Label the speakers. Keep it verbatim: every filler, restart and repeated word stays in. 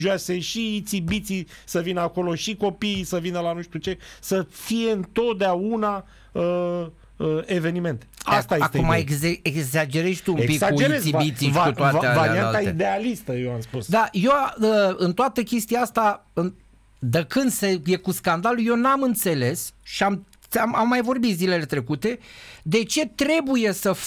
Speaker 1: religioase, și iții-biții să vină acolo, și copiii să vină la nu știu ce, să fie întotdeauna uh, uh, evenimente. Asta
Speaker 2: Acum,
Speaker 1: este
Speaker 2: acum
Speaker 1: ideea.
Speaker 2: exagerezi tu un pic
Speaker 1: Exagerez,
Speaker 2: cu iții-biții și
Speaker 1: va,
Speaker 2: cu toate
Speaker 1: va,
Speaker 2: alea
Speaker 1: varianta
Speaker 2: alte.
Speaker 1: idealistă, eu am spus.
Speaker 2: Da, eu în toată chestia asta, de când se e cu scandalul, eu n-am înțeles și am, am, am mai vorbit zilele trecute de ce trebuie să